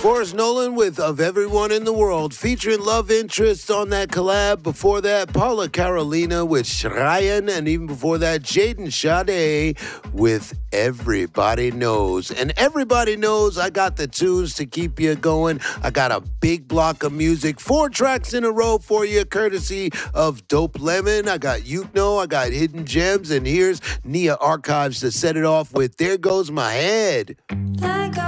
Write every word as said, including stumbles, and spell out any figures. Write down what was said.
Forrest Nolan with Of Everyone in the World, featuring love interest on that collab. Before that, Paula Carolina with Schreien, and even before that, Jaden Sade with Everybody Knows. And everybody knows I got the tunes to keep you going. I got a big block of music, four tracks in a row for you, courtesy of Dope Lemon. I got Yukno, I got Hidden Gems, and here's Nia Archives to set it off with There Goes My Head.